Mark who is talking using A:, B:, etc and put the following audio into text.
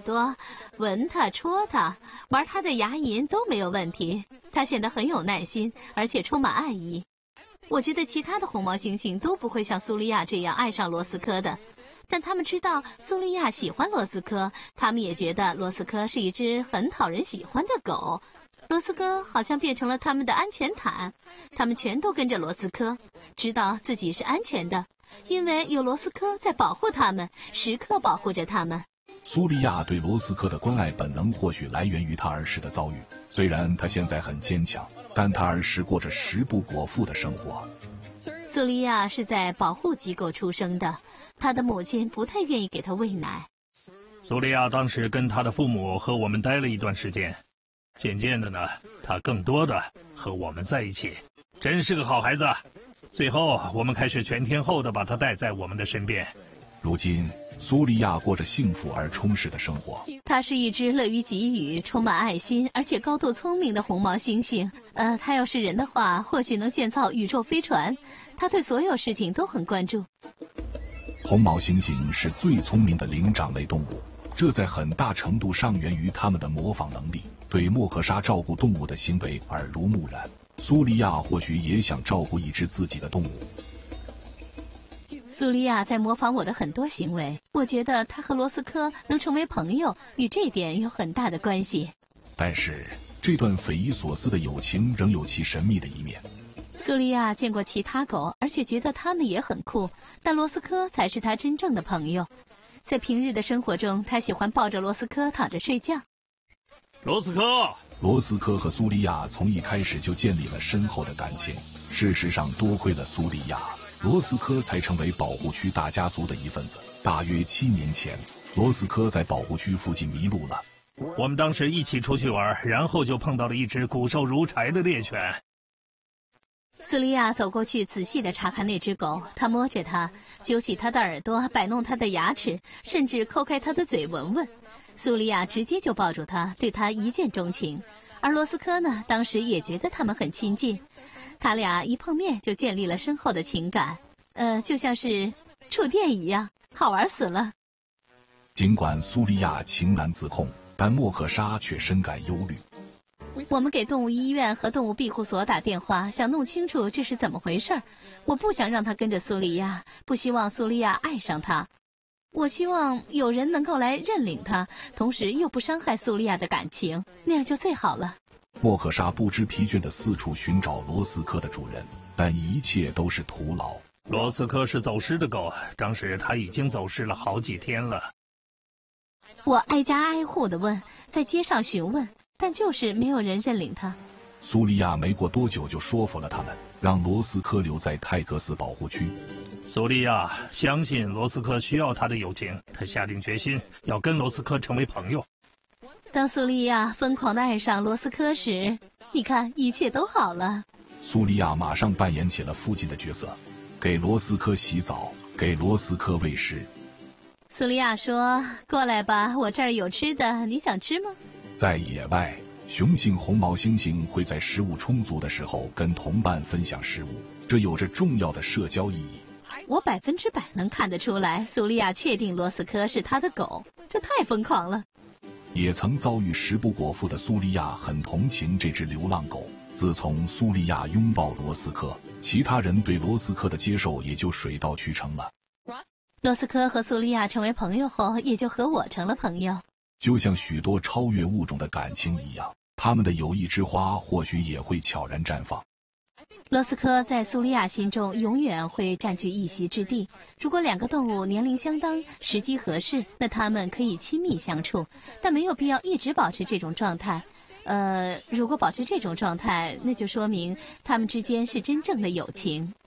A: 朵，闻它、戳它，玩它的牙龈都没有问题。它显得很有耐心，而且充满爱意。我觉得其他的红毛猩猩都不会像苏利亚这样爱上罗斯科的，但他们知道苏利亚喜欢罗斯科，他们也觉得罗斯科是一只很讨人喜欢的狗。罗斯科好像变成了他们的安全毯，他们全都跟着罗斯科，知道自己是安全的，因为有罗斯科在保护他们，时刻保护着他们。
B: 苏利亚对罗斯科的关爱本能或许来源于他儿时的遭遇，虽然他现在很坚强，但他儿时过着食不果腹的生活。
A: 苏利亚是在保护机构出生的，他的母亲不太愿意给他喂奶。
C: 苏利亚当时跟他的父母和我们待了一段时间，渐渐的呢，他更多的和我们在一起，真是个好孩子。最后我们开始全天候的把他带在我们的身边。
B: 如今苏利亚过着幸福而充实的生活。
A: 它是一只乐于给予、充满爱心而且高度聪明的红毛猩猩。它要是人的话，或许能建造宇宙飞船。它对所有事情都很关注。
B: 红毛猩猩是最聪明的灵长类动物，这在很大程度上源于它们的模仿能力，对莫克莎照顾动物的行为耳濡目染。苏利亚或许也想照顾一只自己的动物。
A: 苏利亚在模仿我的很多行为，我觉得他和罗斯科能成为朋友，与这点有很大的关系。
B: 但是，这段匪夷所思的友情仍有其神秘的一面。
A: 苏利亚见过其他狗，而且觉得它们也很酷，但罗斯科才是他真正的朋友。在平日的生活中，他喜欢抱着罗斯科躺着睡觉。
C: 罗斯科
B: 和苏利亚从一开始就建立了深厚的感情。事实上，多亏了苏利亚，罗斯科才成为保护区大家族的一份子。大约7年前，罗斯科在保护区附近迷路了。
C: 我们当时一起出去玩，然后就碰到了一只骨瘦如柴的猎犬。
A: 苏利亚走过去，仔细地查看那只狗。他摸着它，揪起它的耳朵，摆弄它的牙齿，甚至抠开它的嘴闻闻。苏利亚直接就抱住它，对它一见钟情。而罗斯科呢，当时也觉得他们很亲近。他俩一碰面就建立了深厚的情感，就像是触电一样，好玩死了。
B: 尽管苏利亚情难自控，但莫克莎却深感忧虑。
A: 我们给动物医院和动物庇护所打电话，想弄清楚这是怎么回事。我不想让他跟着苏利亚，不希望苏利亚爱上他。我希望有人能够来认领他，同时又不伤害苏利亚的感情，那样就最好了。
B: 莫克莎不知疲倦地四处寻找罗斯科的主人，但一切都是徒劳。
C: 罗斯科是走失的狗，当时他已经走失了好几天了。
A: 我挨家挨户地问，在街上询问，但就是没有人认领他。
B: 苏利亚没过多久就说服了他们，让罗斯科留在泰格斯保护区。
C: 苏利亚相信罗斯科需要他的友情，他下定决心要跟罗斯科成为朋友。
A: 当苏利亚疯狂地爱上罗斯科时，你看，一切都好了。
B: 苏利亚马上扮演起了父亲的角色，给罗斯科洗澡，给罗斯科喂食。
A: 苏利亚说：“过来吧，我这儿有吃的，你想吃吗？”
B: 在野外，雄性红毛猩猩会在食物充足的时候跟同伴分享食物，这有着重要的社交意义。
A: 我100%能看得出来，苏利亚确定罗斯科是他的狗，这太疯狂了。
B: 也曾遭遇食不果腹的苏利亚很同情这只流浪狗。自从苏利亚拥抱罗斯科，其他人对罗斯科的接受也就水到渠成了。
A: 罗斯科和苏利亚成为朋友后，也就和我成了朋友。
B: 就像许多超越物种的感情一样，他们的友谊之花或许也会悄然绽放。
A: 罗斯科在苏利亚心中永远会占据一席之地。如果两个动物年龄相当，时机合适，那它们可以亲密相处，但没有必要一直保持这种状态。如果保持这种状态，那就说明他们之间是真正的友情。